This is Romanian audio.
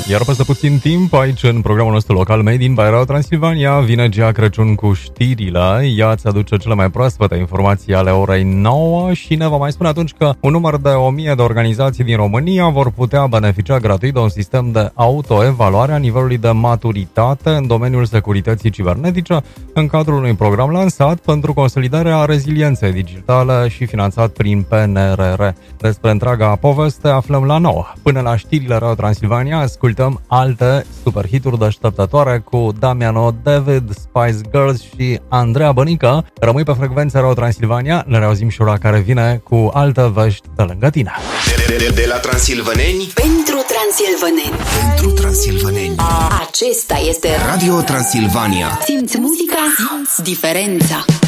Iar peste puțin timp, aici în programul nostru local Made in by Radio Transilvania, vine Gea Crăciun cu știrile. Ea îți aduce cele mai proaspete informații ale orei 9 și ne va mai spune atunci că un număr de 1000 de organizații din România vor putea beneficia gratuit de un sistem de autoevaluare a nivelului de maturitate în domeniul securității cibernetice în cadrul unui program lansat pentru consolidarea rezilienței digitale și finanțat prin PNRR. Despre întreaga poveste aflăm la 9. Până la știrile Radio Transilvania, ascultăm alte superhituri deșteptătoare cu Damiano David, Spice Girls și Andreea Bănică. Rămâi pe frecvența Radio Transilvania, ne reauzim și ora care vine cu alte vești de lângă tine. De la transilvaneni pentru transilvaneni. Pentru transilvaneni. Acesta este Radio Transilvania. Simți muzica, simți diferența.